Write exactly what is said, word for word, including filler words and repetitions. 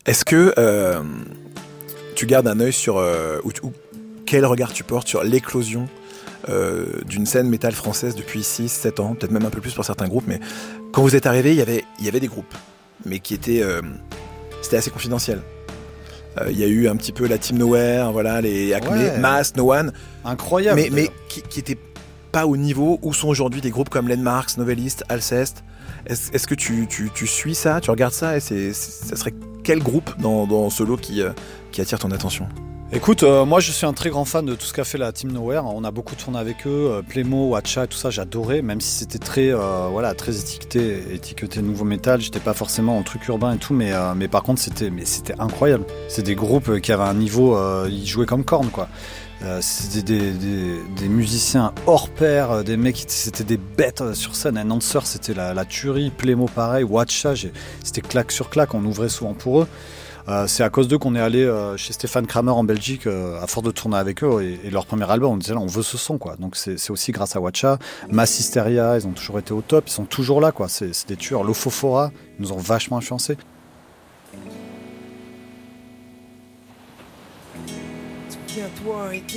Est-ce que euh, tu gardes un œil sur... Euh, ou, ou quel regard tu portes sur l'éclosion euh, d'une scène métal française depuis six sept ans, peut-être même un peu plus pour certains groupes, mais quand vous êtes arrivé, il y avait, il y avait des groupes, mais qui étaient... Euh, c'était assez confidentiel. Il euh, y a eu un petit peu la Team Nowhere, voilà, les Acme, ouais. Mass, No One. Incroyable. Mais, mais qui, qui étaient pas au niveau où sont aujourd'hui des groupes comme Landmarks, Novelist, Alceste. Est-ce, est-ce que tu, tu, tu suis ça, tu regardes ça, et c'est, c'est, ça serait quel groupe dans, dans ce lot qui, euh, qui attire ton attention ? Écoute, euh, moi je suis un très grand fan de tout ce qu'a fait la Team Nowhere. On a beaucoup tourné avec eux, euh, Playmo, Watcha, tout ça, j'adorais. Même si c'était très, euh, voilà, très étiqueté, étiqueté nouveau métal, j'étais pas forcément en truc urbain et tout, mais, euh, mais par contre c'était, mais c'était incroyable. C'est des groupes qui avaient un niveau, euh, ils jouaient comme Korn, quoi. Euh, c'était des, des, des musiciens hors pair, des mecs, c'était des bêtes sur scène. Announcer, c'était la, la tuerie. Playmo, pareil. Watcha, j'ai, c'était claque sur claque. On ouvrait souvent pour eux. Euh, c'est à cause d'eux qu'on est allé euh, chez Stéphane Kramer en Belgique, euh, à force de tourner avec eux, et, et leur premier album, on disait là, on veut ce son, quoi. Donc c'est, c'est aussi grâce à Watcha. Mass Hysteria, ils ont toujours été au top, ils sont toujours là, quoi. C'est, c'est des tueurs. Lofofora, ils nous ont vachement influencés. Souviens-toi,